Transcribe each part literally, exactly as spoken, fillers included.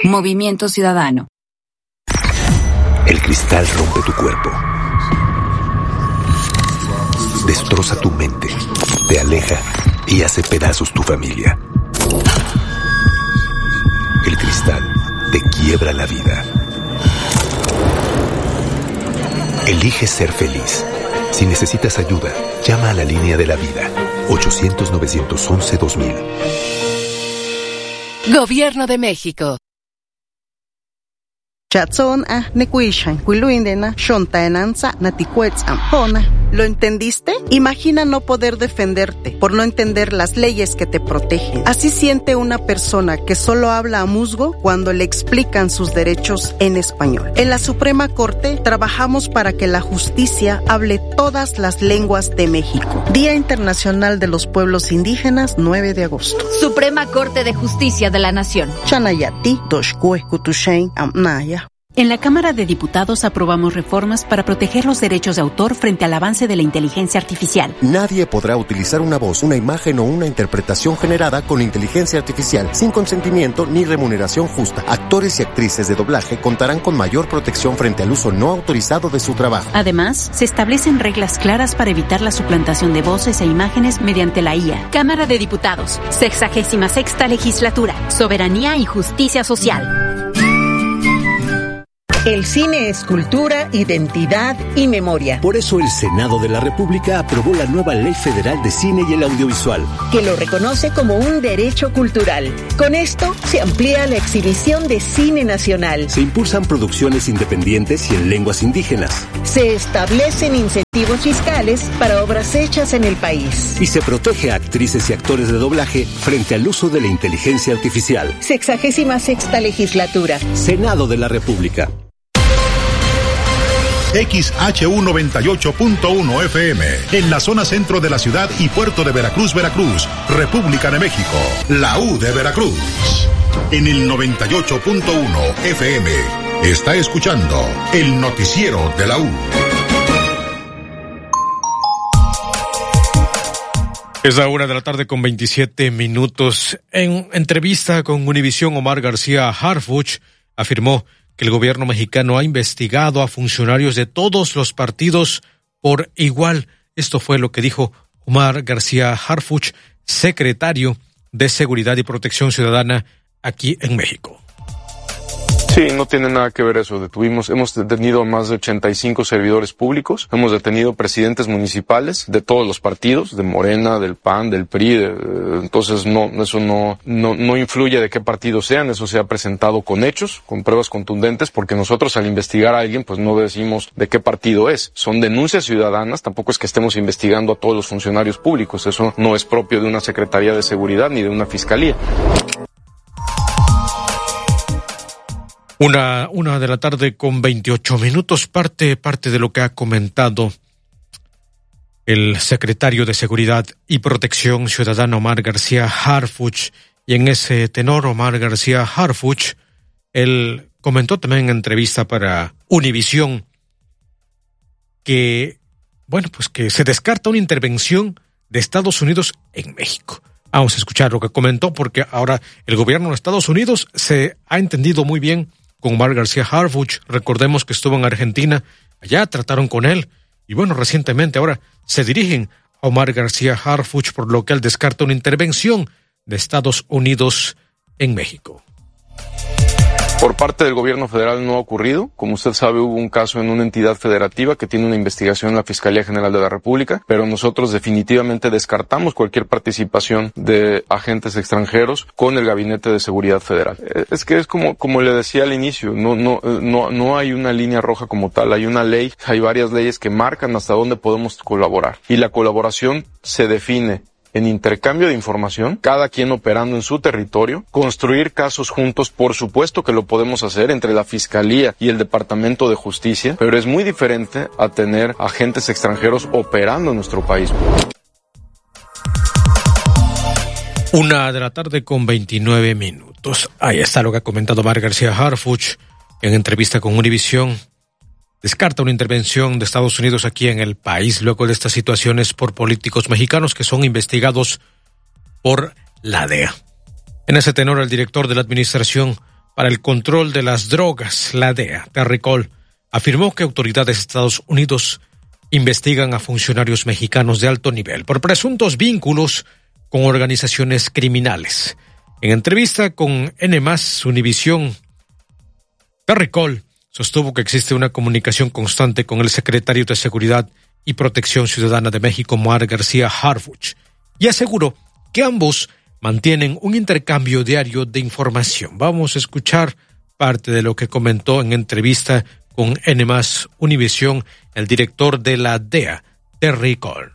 Movimiento Ciudadano. El cristal rompe tu cuerpo. Destroza tu mente. Te aleja y hace pedazos tu familia. El cristal te quiebra la vida. Elige ser feliz. Si necesitas ayuda, llama a la línea de la vida. ochocientos, novecientos once, dos mil. Gobierno de México. ¿Lo entendiste? Imagina no poder defenderte por no entender las leyes que te protegen. Así siente una persona que solo habla a musgo cuando le explican sus derechos en español. En la Suprema Corte trabajamos para que la justicia hable todas las lenguas de México. Día Internacional de los Pueblos Indígenas, nueve de agosto. Suprema Corte de Justicia de la Nación. Chanayati, Doshkue, Kutushain, Amnaya. En la Cámara de Diputados aprobamos reformas para proteger los derechos de autor frente al avance de la inteligencia artificial. Nadie podrá utilizar una voz, una imagen o una interpretación generada con inteligencia artificial sin consentimiento ni remuneración justa. Actores y actrices de doblaje contarán con mayor protección frente al uso no autorizado de su trabajo. Además, se establecen reglas claras para evitar la suplantación de voces e imágenes mediante la I A. Cámara de Diputados, sexagésima sexta legislatura, soberanía y justicia social. El cine es cultura, identidad y memoria. Por eso el Senado de la República aprobó la nueva Ley Federal de Cine y el Audiovisual, que lo reconoce como un derecho cultural. Con esto se amplía la exhibición de cine nacional. Se impulsan producciones independientes y en lenguas indígenas. Se establecen incentivos fiscales para obras hechas en el país. Y se protege a actrices y actores de doblaje frente al uso de la inteligencia artificial. Sexagésima sexta legislatura. Senado de la República. X H U noventa y ocho punto uno F M, en la zona centro de la ciudad y puerto de Veracruz, Veracruz, República de México, la U de Veracruz. En el noventa y ocho punto uno F M, está escuchando el noticiero de la U. Es la una de la tarde con veintisiete minutos. En entrevista con Univisión, Omar García Harfuch afirmó que el gobierno mexicano ha investigado a funcionarios de todos los partidos por igual. Esto fue lo que dijo Omar García Harfuch, secretario de Seguridad y Protección Ciudadana aquí en México. Sí, no tiene nada que ver eso. Detuvimos, hemos detenido más de ochenta y cinco servidores públicos, hemos detenido presidentes municipales de todos los partidos, de Morena, del P A N, del P R I, de, entonces no, eso no, no, no influye de qué partido sean, eso se ha presentado con hechos, con pruebas contundentes, porque nosotros al investigar a alguien, pues no decimos de qué partido es. Son denuncias ciudadanas, tampoco es que estemos investigando a todos los funcionarios públicos, eso no es propio de una Secretaría de Seguridad ni de una Fiscalía. Una, una de la tarde con veintiocho minutos, parte, parte de lo que ha comentado el secretario de Seguridad y Protección Ciudadana, Omar García Harfuch. Y en ese tenor, Omar García Harfuch, él comentó también en entrevista para Univisión que, bueno, pues que se descarta una intervención de Estados Unidos en México. Vamos a escuchar lo que comentó, porque ahora el gobierno de Estados Unidos se ha entendido muy bien con Omar García Harfuch. Recordemos que estuvo en Argentina, allá trataron con él, y bueno, recientemente ahora se dirigen a Omar García Harfuch, por lo que él descarta una intervención de Estados Unidos en México. Por parte del gobierno federal no ha ocurrido. Como usted sabe, hubo un caso en una entidad federativa que tiene una investigación en la Fiscalía General de la República, pero nosotros definitivamente descartamos cualquier participación de agentes extranjeros con el Gabinete de Seguridad Federal. Es que es como, como le decía al inicio, no, no, no, no hay una línea roja como tal, hay una ley, hay varias leyes que marcan hasta dónde podemos colaborar. Y la colaboración se define en intercambio de información, cada quien operando en su territorio, construir casos juntos, por supuesto que lo podemos hacer entre la Fiscalía y el Departamento de Justicia, pero es muy diferente a tener agentes extranjeros operando en nuestro país. Una de la tarde con veintinueve minutos. Ahí está lo que ha comentado Omar García Harfuch en entrevista con Univisión. Descarta una intervención de Estados Unidos aquí en el país luego de estas situaciones por políticos mexicanos que son investigados por la D E A. En ese tenor, el director de la Administración para el Control de las Drogas, la D E A, Terry Cole, afirmó que autoridades de Estados Unidos investigan a funcionarios mexicanos de alto nivel por presuntos vínculos con organizaciones criminales. En entrevista con N más Univisión, Terry Cole sostuvo que existe una comunicación constante con el secretario de Seguridad y Protección Ciudadana de México, Omar García Harfuch, y aseguró que ambos mantienen un intercambio diario de información. Vamos a escuchar parte de lo que comentó en entrevista con N más Univisión el director de la D E A, Terry Cole.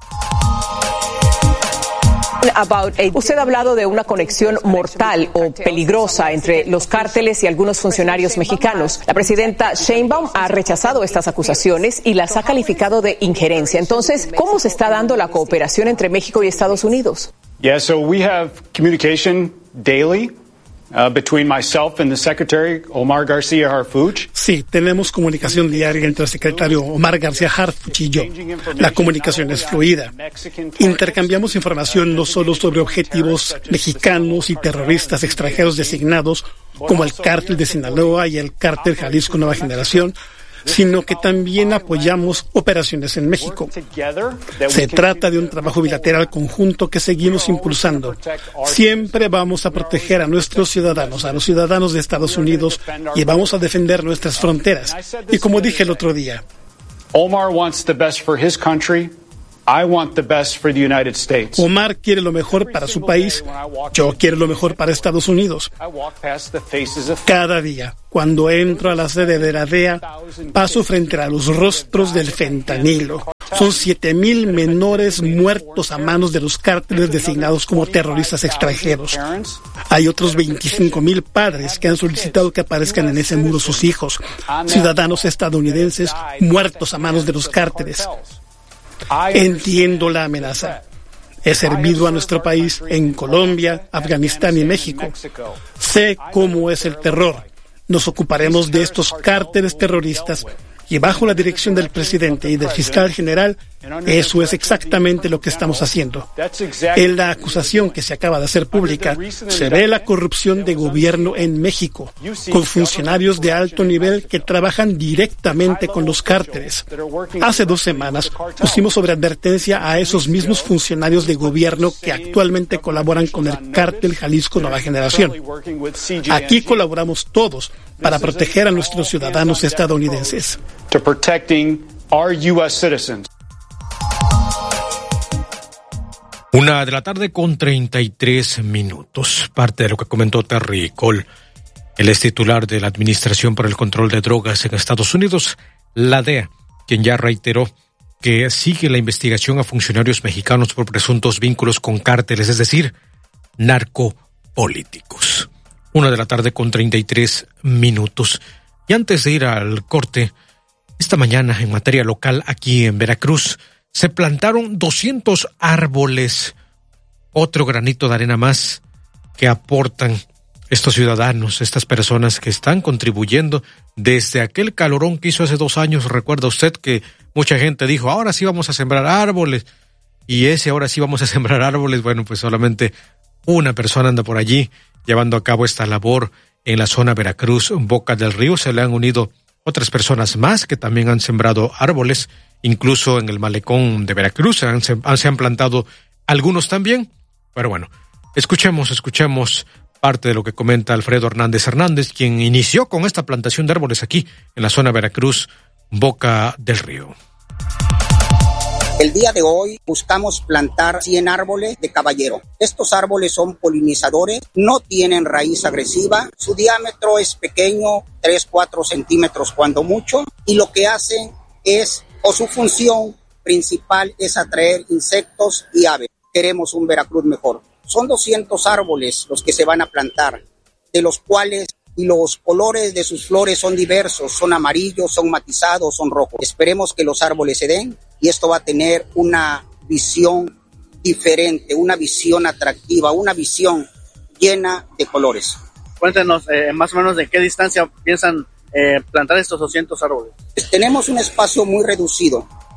Usted ha hablado de una conexión mortal o peligrosa entre los cárteles y algunos funcionarios mexicanos. La presidenta Sheinbaum ha rechazado estas acusaciones y las ha calificado de injerencia. Entonces, ¿cómo se está dando la cooperación entre México y Estados Unidos? Yeah, so we have communication daily. Uh, between myself and the Secretary Omar García Harfuch. Sí, tenemos comunicación diaria entre el secretario Omar García Harfuch y yo. La comunicación es fluida. Intercambiamos información no solo sobre objetivos mexicanos y terroristas extranjeros designados, como el cártel de Sinaloa y el cártel Jalisco Nueva Generación, sino que también apoyamos operaciones en México. Se trata de un trabajo bilateral conjunto que seguimos impulsando. Siempre vamos a proteger a nuestros ciudadanos, a los ciudadanos de Estados Unidos, y vamos a defender nuestras fronteras. Y como dije el otro día, Omar wants the best for his country. I want the best for the United States. Omar quiere lo mejor para su país. Yo quiero lo mejor para Estados Unidos. Cada día, cuando entro a la sede de la D E A, paso frente a los rostros del fentanilo. Son siete mil menores muertos a manos de los cárteles designados como terroristas extranjeros. Hay otros veinticinco mil padres que han solicitado que aparezcan en ese muro sus hijos, ciudadanos estadounidenses muertos a manos de los cárteles. Entiendo la amenaza. He servido a nuestro país en Colombia, Afganistán y México. Sé cómo es el terror. Nos ocuparemos de estos cárteles terroristas y bajo la dirección del presidente y del fiscal general, eso es exactamente lo que estamos haciendo. En la acusación que se acaba de hacer pública, se ve la corrupción de gobierno en México, con funcionarios de alto nivel que trabajan directamente con los cárteles. Hace dos semanas pusimos sobre advertencia a esos mismos funcionarios de gobierno que actualmente colaboran con el cártel Jalisco Nueva Generación. Aquí colaboramos todos para proteger a nuestros ciudadanos estadounidenses. To protecting our U S citizens. Una de la tarde con treinta y tres minutos. Parte de lo que comentó Terry Cole. Él es titular de la Administración para el Control de Drogas en Estados Unidos, la D E A, quien ya reiteró que sigue la investigación a funcionarios mexicanos por presuntos vínculos con cárteles, es decir, narcopolíticos. Una de la tarde con treinta y tres minutos. Y antes de ir al corte, esta mañana en materia local aquí en Veracruz se plantaron doscientos árboles, otro granito de arena más que aportan estos ciudadanos, estas personas que están contribuyendo desde aquel calorón que hizo hace dos años. Recuerda usted que mucha gente dijo, ahora sí vamos a sembrar árboles, y ese ahora sí vamos a sembrar árboles, bueno, pues solamente una persona anda por allí llevando a cabo esta labor en la zona Veracruz, Boca del Río. Se le han unido otras personas más que también han sembrado árboles, incluso en el malecón de Veracruz se han, se han plantado algunos también. Pero bueno, escuchemos, escuchemos parte de lo que comenta Alfredo Hernández Hernández, quien inició con esta plantación de árboles aquí en la zona Veracruz, Boca del Río. El día de hoy buscamos plantar cien árboles de caballero. Estos árboles son polinizadores, no tienen raíz agresiva, su diámetro es pequeño, tres a cuatro centímetros cuando mucho, y lo que hacen es, o su función principal es atraer insectos y aves. Queremos un Veracruz mejor. Son doscientos árboles los que se van a plantar, de los cuales y los colores de sus flores son diversos, son amarillos, son matizados, son rojos. Esperemos que los árboles se den y esto va a tener una visión diferente, una visión atractiva, una visión llena de colores. Cuéntenos eh, más o menos de qué distancia piensan eh, plantar estos doscientos árboles. Tenemos un espacio muy reducido.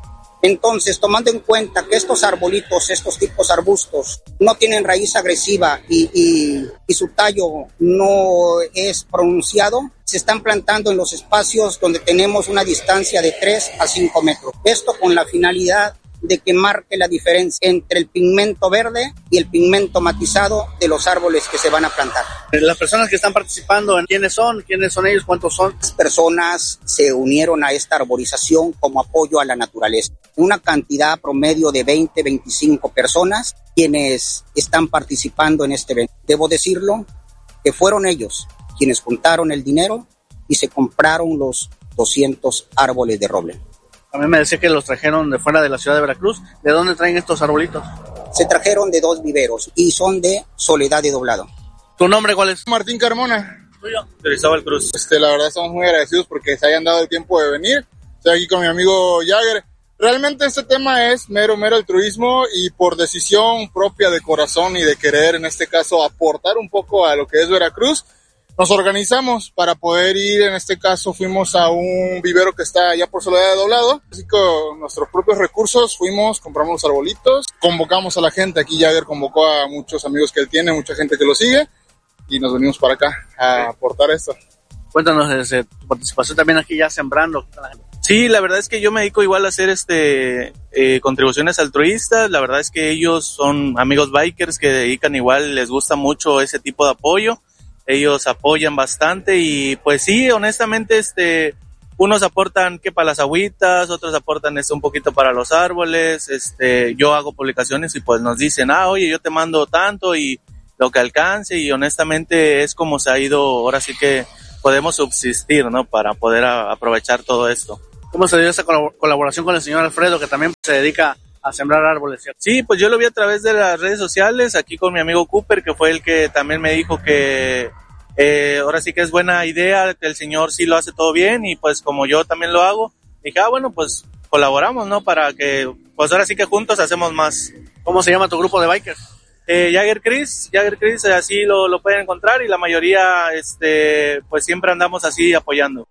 Entonces, tomando en cuenta que estos arbolitos, estos tipos arbustos, no tienen raíz agresiva y, y, y su tallo no es pronunciado, se están plantando en los espacios donde tenemos una distancia de tres a cinco metros. Esto con la finalidad de que marque la diferencia entre el pigmento verde y el pigmento matizado de los árboles que se van a plantar. Las personas que están participando, ¿quiénes son? ¿Quiénes son ellos? ¿Cuántos son? Las personas se unieron a esta arborización como apoyo a la naturaleza. Una cantidad promedio de veinte, veinticinco personas quienes están participando en este evento. Debo decirlo que fueron ellos quienes juntaron el dinero y se compraron los doscientos árboles de roble. A mí me decía que los trajeron de fuera de la ciudad de Veracruz. ¿De dónde traen estos arbolitos? Se trajeron de dos viveros y son de Soledad de Doblado. ¿Tu nombre cuál es? Martín Carmona. ¿Tuyo? Cristóbal Cruz. Este, la verdad estamos muy agradecidos porque se hayan dado el tiempo de venir. Estoy aquí con mi amigo Jagger. Realmente este tema es mero, mero altruismo y por decisión propia de corazón y de querer, en este caso, aportar un poco a lo que es Veracruz. Nos organizamos para poder ir, en este caso fuimos a un vivero que está allá por Soledad de Doblado, así con nuestros propios recursos fuimos, compramos los arbolitos, convocamos a la gente, aquí Jagger convocó a muchos amigos que él tiene, mucha gente que lo sigue y nos venimos para acá a aportar esto. Cuéntanos desde tu participación también aquí ya sembrando. Sí, la verdad es que yo me dedico igual a hacer este eh, contribuciones altruistas, la verdad es que ellos son amigos bikers que dedican igual, les gusta mucho ese tipo de apoyo. Ellos apoyan bastante y pues sí, honestamente, este, unos aportan que para las agüitas, otros aportan este un poquito para los árboles, este, yo hago publicaciones y pues nos dicen, ah, oye, yo te mando tanto y lo que alcance y honestamente es como se ha ido, ahora sí que podemos subsistir, ¿no? Para poder a, aprovechar todo esto. ¿Cómo se dio esa colaboración con el señor Alfredo que también se dedica a sembrar árboles? Sí, pues yo lo vi a través de las redes sociales, aquí con mi amigo Cooper, que fue el que también me dijo que eh, ahora sí que es buena idea, que el señor sí lo hace todo bien y pues como yo también lo hago, dije, ah, bueno, pues colaboramos, ¿no? Para que, pues ahora sí que juntos hacemos más. ¿Cómo se llama tu grupo de bikers? Eh, Jagger Chris, Jagger Chris, así lo, lo pueden encontrar y la mayoría, este, pues siempre andamos así apoyando.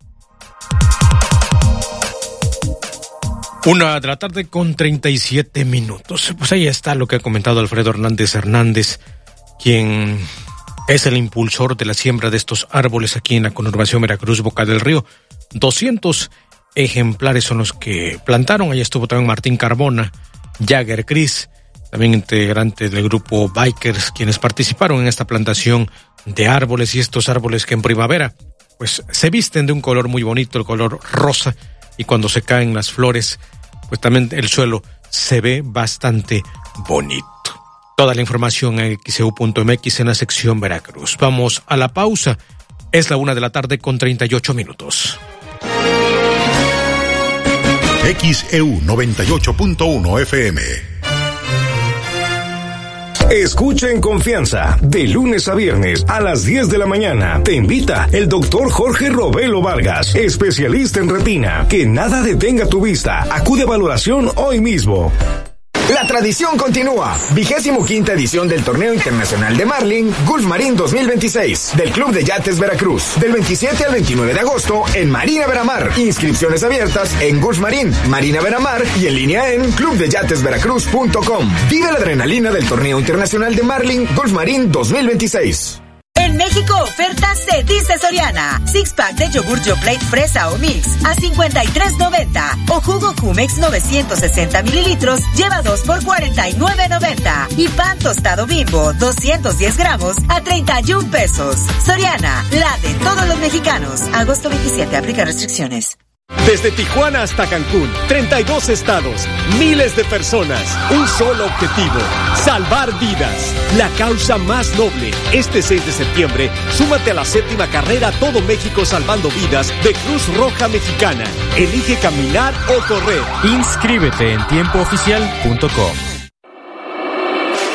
Una de la tarde con treinta y siete minutos. Pues ahí está lo que ha comentado Alfredo Hernández Hernández, quien es el impulsor de la siembra de estos árboles aquí en la conurbación Veracruz, Boca del Río. doscientos ejemplares son los que plantaron. Ahí estuvo también Martín Carmona, Jagger Chris, también integrante del grupo Bikers, quienes participaron en esta plantación de árboles y estos árboles que en primavera pues se visten de un color muy bonito, el color rosa, y cuando se caen las flores pues también el suelo se ve bastante bonito. Toda la información en x e u punto m x en la sección Veracruz. Vamos a la pausa. Es la una de la tarde con treinta y ocho minutos. X E U noventa y ocho punto uno F M. Escucha en confianza, de lunes a viernes a las diez de la mañana. Te invita el doctor Jorge Robelo Vargas, especialista en retina. Que nada detenga tu vista. Acude a valoración hoy mismo. La tradición continúa. Vigésimo quinta edición del Torneo Internacional de Marlin Gulf Marín dos mil veintiséis del Club de Yates Veracruz. Del veintisiete al veintinueve de agosto en Marina Veramar. Inscripciones abiertas en Gulf Marín, Marina Veramar y en línea en club de yates veracruz punto com. Vive la adrenalina del Torneo Internacional de Marlin Gulf Marín dos mil veintiséis. En México, ofertas se dice Soriana. Six pack de yogur Yoplait fresa o mix a cincuenta y tres noventa. O jugo Jumex novecientos sesenta mililitros lleva dos por cuarenta y nueve noventa. Y pan tostado Bimbo doscientos diez gramos a treinta y un pesos. Soriana, la de todos los mexicanos. Agosto veintisiete, aplica restricciones. Desde Tijuana hasta Cancún, treinta y dos estados, miles de personas, un solo objetivo, salvar vidas. La causa más noble. Este seis de septiembre, súmate a la séptima carrera Todo México Salvando Vidas de Cruz Roja Mexicana. Elige caminar o correr. Inscríbete en tiempo oficial punto com.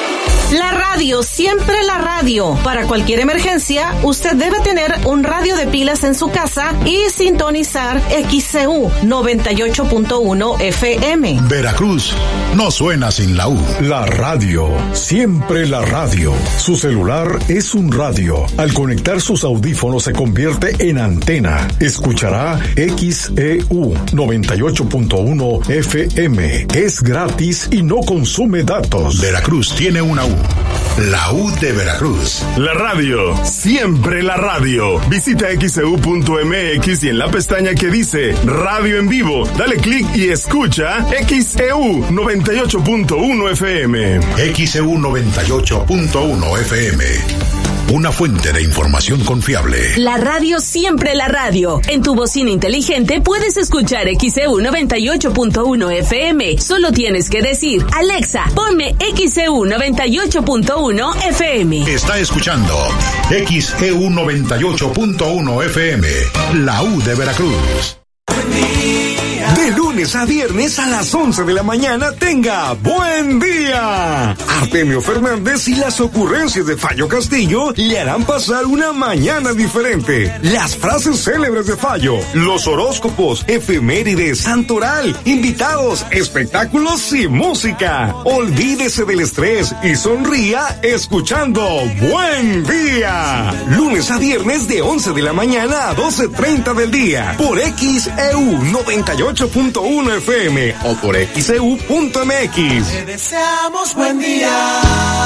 La radio, siempre la radio. Para cualquier emergencia, usted debe tener un radio de pilas en su casa y sintonizar X C U noventa y ocho punto uno F M. Veracruz no suena sin la U. La radio, siempre la radio. Su celular es un radio. Al conectar sus audífonos se convierte en antena. Escuchará X E U noventa y ocho punto uno F M. Es gratis y no consume datos. Veracruz tiene una U. La U de Veracruz. La radio, siempre la radio. Visita X E U punto M X y en la pestaña que dice Radio en Vivo, dale clic y escucha X E U noventa y ocho punto uno F M. X E U noventa y ocho punto uno F M. Una fuente de información confiable. La radio, siempre la radio. En tu bocina inteligente puedes escuchar X E U noventa y ocho punto uno F M. Solo tienes que decir, Alexa, ponme X E U noventa y ocho punto uno F M. Está escuchando X E U noventa y ocho punto uno F M. La U de Veracruz. De lunes a viernes a las once de la mañana tenga buen día. Artemio Fernández y las ocurrencias de Fallo Castillo le harán pasar una mañana diferente. Las frases célebres de Fallo, los horóscopos, efemérides, santoral, invitados, espectáculos y música. Olvídese del estrés y sonría escuchando Buen Día. Lunes a viernes de once de la mañana a doce treinta del día por X E U noventa y ocho punto uno F M o por X E U punto M X. Te deseamos buen día.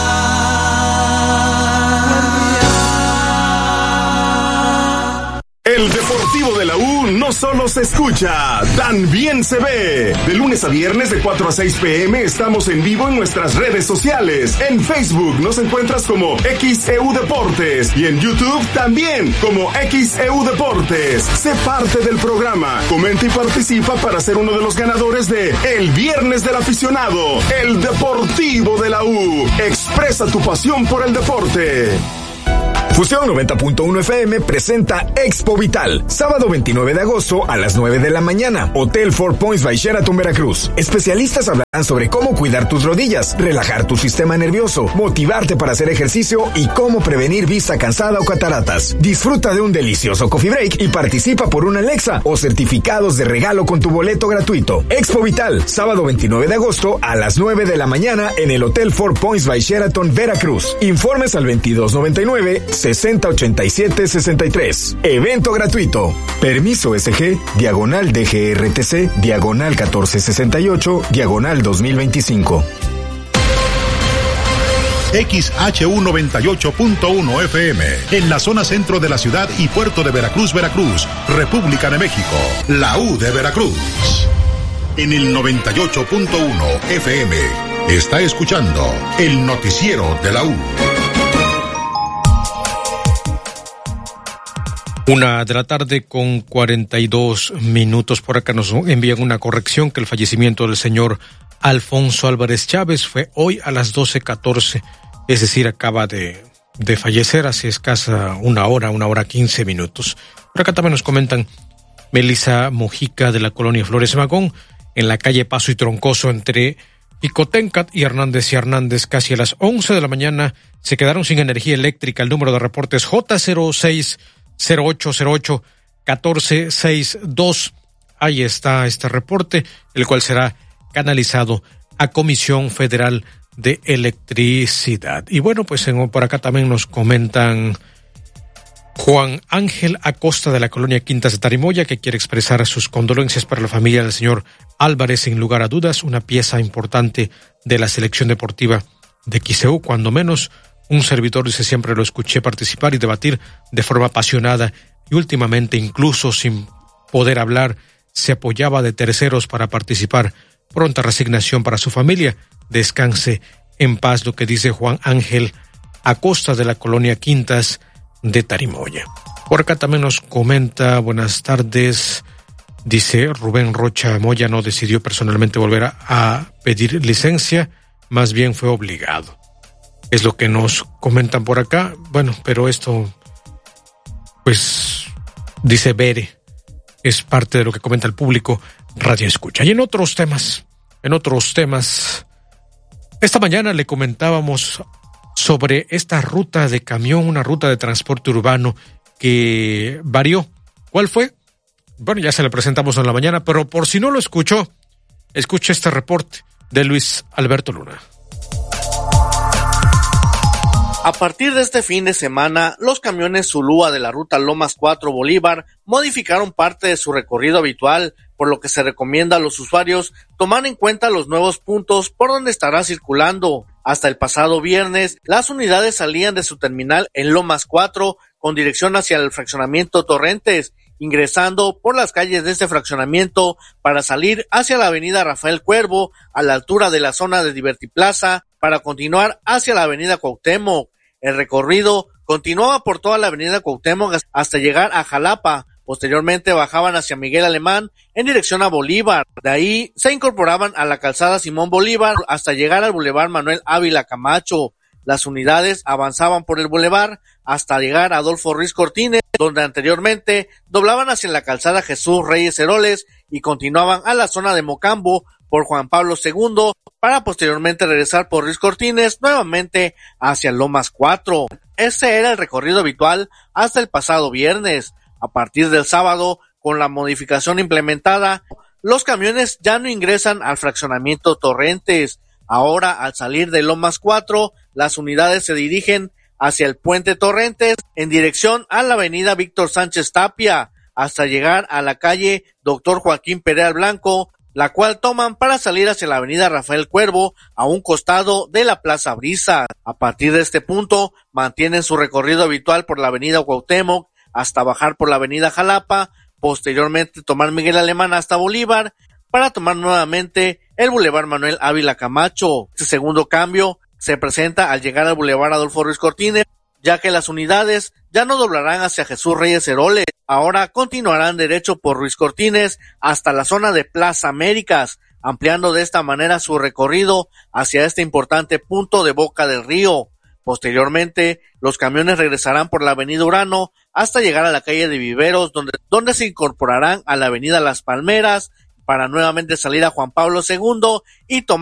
El Deportivo de la U no solo se escucha, también se ve. De lunes a viernes de cuatro a seis pm estamos en vivo en nuestras redes sociales. En Facebook nos encuentras como X E U Deportes y en YouTube también como X E U Deportes. Sé parte del programa, comenta y participa para ser uno de los ganadores de El Viernes del Aficionado, el Deportivo de la U. Expresa tu pasión por el deporte. Fusión noventa punto uno F M presenta Expo Vital, sábado veintinueve de agosto a las nueve de la mañana, Hotel Four Points by Sheraton Veracruz. Especialistas hablarán sobre cómo cuidar tus rodillas, relajar tu sistema nervioso, motivarte para hacer ejercicio y cómo prevenir vista cansada o cataratas. Disfruta de un delicioso coffee break y participa por una Alexa o certificados de regalo con tu boleto gratuito. Expo Vital, sábado veintinueve de agosto a las nueve de la mañana en el Hotel Four Points by Sheraton Veracruz. Informes al veintidós noventa y nueve sesenta ochenta y siete sesenta y tres. Evento gratuito. Permiso S G, diagonal D G R T C, diagonal catorce sesenta y ocho, diagonal dos mil veinticinco. X H U noventa y ocho punto uno F M, en la zona centro de la ciudad y puerto de Veracruz, Veracruz, República de México. La U de Veracruz. En el noventa y ocho punto uno F M, está escuchando el noticiero de la U. Una de la tarde con cuarenta y dos minutos. Por acá nos envían una corrección, que el fallecimiento del señor Alfonso Álvarez Chávez fue hoy a las doce catorce, es decir, acaba de, de fallecer hace escasa una hora, una hora quince minutos. Por acá también nos comentan Melissa Mojica de la colonia Flores Magón, en la calle Paso y Troncoso entre Picotencat y Hernández y Hernández, casi a las once de la mañana, se quedaron sin energía eléctrica. El número de reportes J cero seis cero ocho cero ocho catorce sesenta y dos. Ahí está este reporte, el cual será canalizado a Comisión Federal de Electricidad. Y bueno, pues en, por acá también nos comentan Juan Ángel Acosta de la colonia Quintas de Tarimoya, que quiere expresar sus condolencias para la familia del señor Álvarez. Sin lugar a dudas, una pieza importante de la selección deportiva de X E U, cuando menos. Un servidor, dice, siempre lo escuché participar y debatir de forma apasionada, y últimamente, incluso sin poder hablar, se apoyaba de terceros para participar. Pronta resignación para su familia. Descanse en paz, lo que dice Juan Ángel Acosta de la colonia Quintas de Tarimoya. Por acá también nos comenta, buenas tardes, dice Rubén Rocha Moya no decidió personalmente volver a, a pedir licencia, más bien fue obligado. Es lo que nos comentan por acá. Bueno, pero esto, pues, dice Bere, es parte de lo que comenta el público Radio Escucha. Y en otros temas, en otros temas, esta mañana le comentábamos sobre esta ruta de camión, una ruta de transporte urbano que varió. ¿Cuál fue? Bueno, ya se le presentamos en la mañana, pero por si no lo escuchó, escuche este reporte de Luis Alberto Luna. A partir de este fin de semana, los camiones Zulúa de la ruta Lomas cuatro Bolívar modificaron parte de su recorrido habitual, por lo que se recomienda a los usuarios tomar en cuenta los nuevos puntos por donde estará circulando. Hasta el pasado viernes, las unidades salían de su terminal en Lomas cuatro con dirección hacia el fraccionamiento Torrentes, ingresando por las calles de este fraccionamiento para salir hacia la avenida Rafael Cuervo a la altura de la zona de Divertiplaza para continuar hacia la avenida Cuauhtémoc. El recorrido continuaba por toda la avenida Cuauhtémoc hasta llegar a Jalapa. Posteriormente bajaban hacia Miguel Alemán en dirección a Bolívar. De ahí se incorporaban a la calzada Simón Bolívar hasta llegar al Boulevard Manuel Ávila Camacho. Las unidades avanzaban por el bulevar hasta llegar a Adolfo Ruiz Cortines, donde anteriormente doblaban hacia la calzada Jesús Reyes Heroles y continuaban a la zona de Mocambo por Juan Pablo segundo para posteriormente regresar por Ruiz Cortines nuevamente hacia Lomas cuatro. Ese era el recorrido habitual hasta el pasado viernes. A partir del sábado, con la modificación implementada, los camiones ya no ingresan al fraccionamiento Torrentes. Ahora, al salir de Lomas cuatro, las unidades se dirigen hacia el puente Torrentes en dirección a la avenida Víctor Sánchez Tapia, hasta llegar a la calle Doctor Joaquín Pereira Blanco, la cual toman para salir hacia la avenida Rafael Cuervo a un costado de la Plaza Brisa. A partir de este punto, mantienen su recorrido habitual por la avenida Cuauhtémoc hasta bajar por la avenida Jalapa, posteriormente tomar Miguel Alemán hasta Bolívar para tomar nuevamente el Boulevard Manuel Ávila Camacho. Este segundo cambio se presenta al llegar al Boulevard Adolfo Ruiz Cortines, ya que las unidades ya no doblarán hacia Jesús Reyes Heroles, ahora continuarán derecho por Ruiz Cortines hasta la zona de Plaza Américas, ampliando de esta manera su recorrido hacia este importante punto de Boca del Río. Posteriormente, los camiones regresarán por la avenida Urano hasta llegar a la calle de Viveros, donde, donde se incorporarán a la avenida Las Palmeras para nuevamente salir a Juan Pablo segundo y tomar